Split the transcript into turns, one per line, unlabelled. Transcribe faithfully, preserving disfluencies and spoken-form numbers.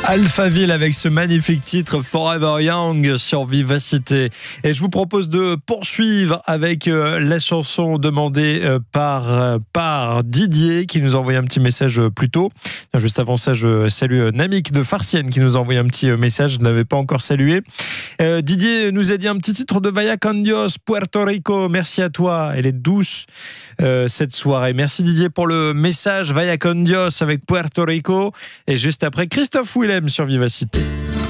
Alphaville avec ce magnifique titre Forever Young sur Vivacité. Et je vous propose de poursuivre avec euh, la chanson demandée euh, par, euh, par Didier qui nous a envoyé un petit message euh, plus tôt. Juste avant ça, je salue Namik de Farciennes qui nous a envoyé un petit euh, message. Je ne l'avais pas encore salué. Euh, Didier nous a dit un petit titre de Vaya con Dios, Puerto Rico. Merci à toi. Elle est douce euh, cette soirée. Merci Didier pour le message. Vaya con Dios avec Puerto Rico. Et juste après, Christophe Willem sur Vivacité.